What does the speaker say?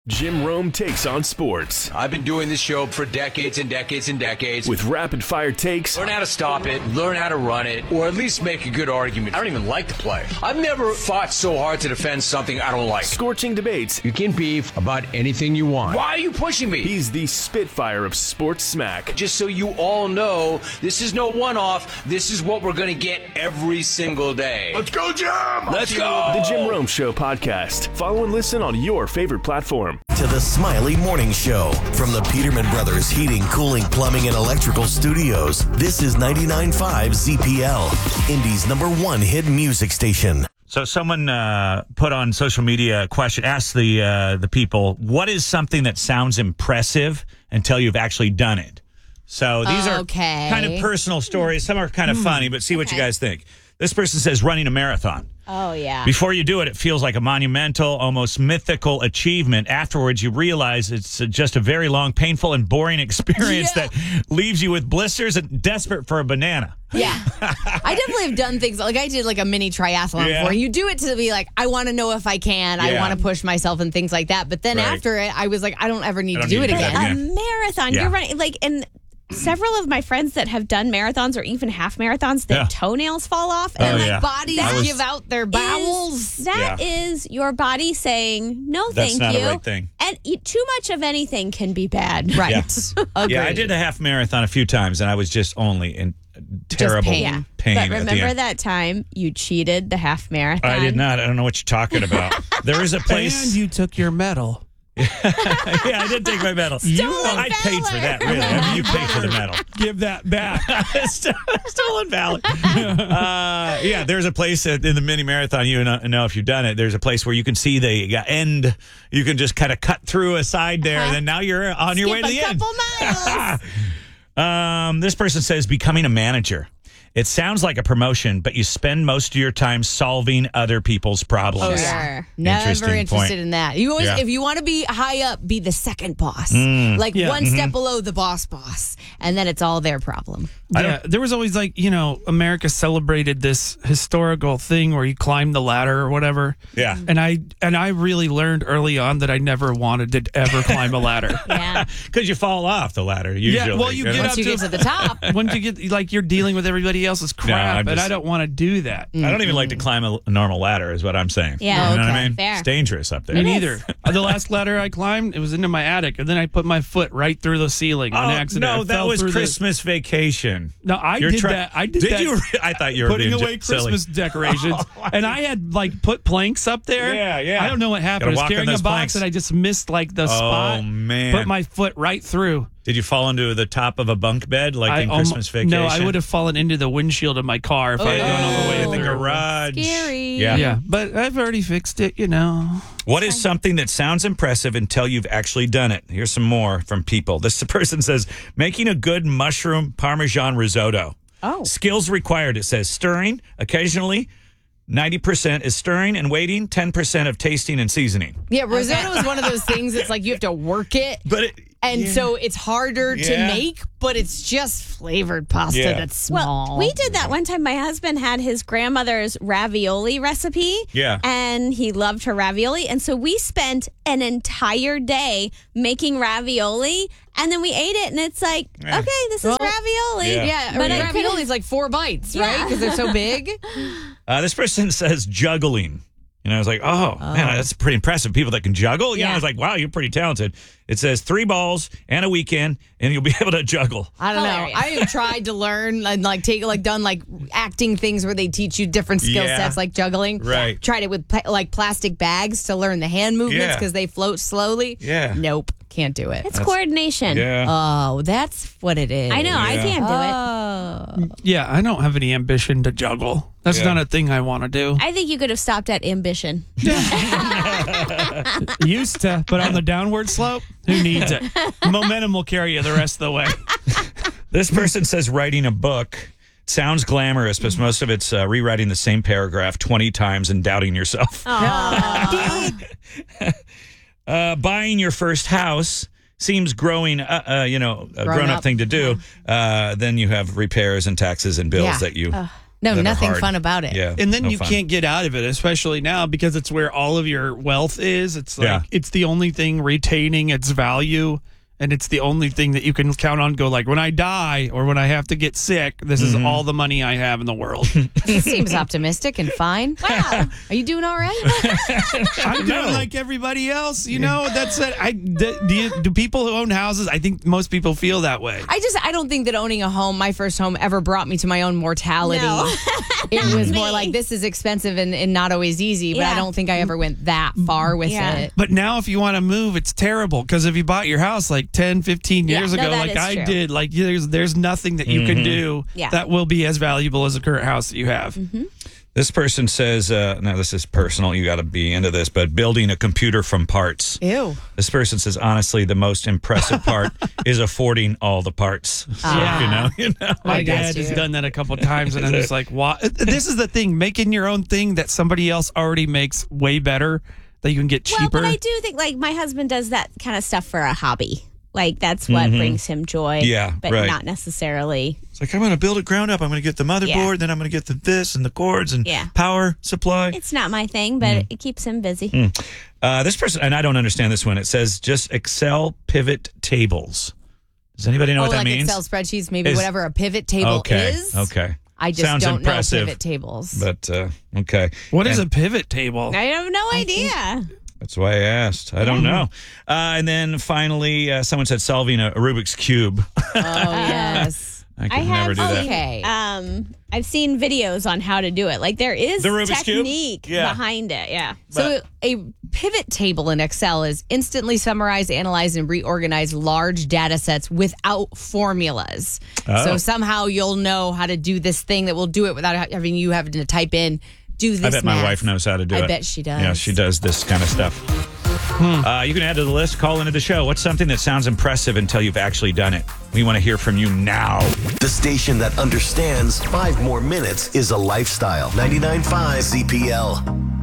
Jim Rome takes on sports. I've been doing this show for decades and decades and decades. With rapid-fire takes. Learn how to stop it, learn how to run it, or at least make a good argument. I don't even like the play. I've never fought so hard to defend something I don't like. Scorching debates. You can beef about anything you want. Why are you pushing me? He's the Spitfire of sports smack. Just so you all know, this is no one-off. This is what we're going to get every single day. Let's go, Jim! Let's go! The Jim Rome Show podcast. Follow and listen on your favorite platform. To the Smiley Morning Show from the Peterman Brothers Heating, Cooling, Plumbing, and Electrical Studios. This is 99.5 ZPL, Indy's #1 hit music station. So someone put on social media a question, asked the people, what is something that sounds impressive until you've actually done it? So these are kind of personal stories. Some are kind of funny, but see what you guys think. This person says running a marathon. Oh, yeah. Before you do it, it feels like a monumental, almost mythical achievement. Afterwards, you realize it's just a very long, painful, and boring experience that leaves you with blisters and desperate for a banana. Yeah. I definitely have done things like I did like a mini triathlon before. You do it to be like, I want to know if I can. I want to push myself and things like that. But then after it, I was like, I don't ever need to do it again. A marathon. You're running like in. Several of my friends that have done marathons or even half marathons, their toenails fall off. And bodies give out their bowels. That is your body saying, no, That's thank not you. a right thing. And too much of anything can be bad. Right. Yeah, I did a half marathon a few times, and I was just only in terrible pain. But remember that time you cheated the half marathon? I did not. I don't know what you're talking about. There is a place. And you took your medal. Yeah, I did take my medal. I paid for that, really. I mean, you paid for the medal. Give that back. Stolen valor. There's a place in the mini marathon, you know if you've done it, there's a place where you can see the end. You can just kind of cut through a side there, and then now you're on your way to the end. Couple miles. This person says becoming a manager. It sounds like a promotion, but you spend most of your time solving other people's problems. Oh, yeah. Never interested in that. You always, if you want to be high up, be the second boss. One step below the boss. And then it's all their problem. Yeah, there was always America celebrated this historical thing where you climb the ladder or whatever. Yeah. And I really learned early on that I never wanted to ever climb a ladder. Because you fall off the ladder usually. Yeah, well, you get once you get to the top. Once you get, you're dealing with everybody else's crap, and I don't want to do that. I don't even like to climb a normal ladder, is what I'm saying. Yeah. You know what I mean? Fair. It's dangerous up there. Me neither. The last ladder I climbed, it was into my attic, and then I put my foot right through the ceiling on accident. No, that was Christmas vacation. No, I did that. I did that. You? I thought you were putting being away Christmas silly. decorations, and I had put planks up there. Yeah. I don't know what happened. I was carrying a box, planks. and I just missed the spot. Oh man! Put my foot right through. Did you fall into the top of a bunk bed in Christmas Vacation? No, I would have fallen into the windshield of my car if I had gone all the way in the garage. Scary. Yeah, but I've already fixed it, What is something that sounds impressive until you've actually done it? Here's some more from people. This person says, making a good mushroom Parmesan risotto. Oh. Skills required, it says. Stirring, occasionally. 90% is stirring and waiting, 10% of tasting and seasoning. Yeah, risotto is one of those things that's like you have to work it. So it's harder to make, but it's just flavored pasta that's small. Well, we did that one time. My husband had his grandmother's ravioli recipe. Yeah. And he loved her ravioli. And so we spent an entire day making ravioli. And then we ate it, and it's like, okay, this is ravioli. Yeah, but ravioli is like 4 bites, right? Because they're so big. This person says juggling. I was like, oh, man, that's pretty impressive. People that can juggle. I was like, wow, you're pretty talented. It says 3 balls and a weekend, and you'll be able to juggle. I don't know. I have tried to learn and done acting things where they teach you different skill sets, like juggling. Right. Tried it with plastic bags to learn the hand movements because they float slowly. Yeah. Nope. Can't do it. It's coordination. Yeah. Oh, that's what it is. I know. I can't do it. Yeah, I don't have any ambition to juggle. That's not a thing I want to do. I think you could have stopped at ambition. Used to, but on the downward slope, who needs it? Momentum will carry you the rest of the way. This person says writing a book sounds glamorous, but most of it's rewriting the same paragraph 20 times and doubting yourself. Buying your first house seems grown up thing to do. Then you have repairs and taxes and bills that you No, that are nothing hard. fun about it. Yeah, And then no you fun. can't get out of it, especially now because it's where all of your wealth is. It's like it's the only thing retaining its value, and it's the only thing that you can count on. Go like when I die or when I have to get sick, this is all the money I have in the world. He seems optimistic and fine. Wow. Are you doing all right? I'm doing like everybody else. You know, that's it. Do people who own houses? I think most people feel that way. I don't think that owning a home, my first home, ever brought me to my own mortality. No. It was more like, this is expensive and not always easy, but I don't think I ever went that far with it. But now if you want to move, it's terrible because if you bought your house like 10, 15 years ago, like I did, like there's nothing that you can do that will be as valuable as the current house that you have. This person says, now this is personal, you got to be into this, but building a computer from parts. Ew. This person says, honestly, the most impressive part is affording all the parts. So, you know. My dad has done that a couple of times, and I'm just like, "What?" This is the thing: making your own thing that somebody else already makes way better, that you can get cheaper. Well, but I do think like my husband does that kind of stuff for a hobby. Like that's what brings him joy. Yeah, but not necessarily. It's like I'm going to build it ground up. I'm going to get the motherboard, then I'm going to get this and the cords and power supply. It's not my thing, but it keeps him busy. This person, and I don't understand this one. It says just Excel pivot tables. Does anybody know what that means? Excel spreadsheets, maybe whatever a pivot table is. Okay. I just don't know pivot tables. But okay. What is a pivot table? I have no idea. That's why I asked. I don't know. And then finally, someone said solving a Rubik's Cube. Oh, yes. I could never do that. Okay. I've seen videos on how to do it. Like there is The Rubik's technique Cube? Yeah. behind it. Yeah. So a pivot table in Excel is instantly summarize, analyze, and reorganize large data sets without formulas. So somehow you'll know how to do this thing that will do it without having to type in, do this I bet my wife knows how to do it. I bet she does. Yeah, she does this kind of stuff. You can add to the list, call into the show. What's something that sounds impressive until you've actually done it? We want to hear from you now. The station that understands 5 more minutes is a lifestyle. 99.5 ZPL.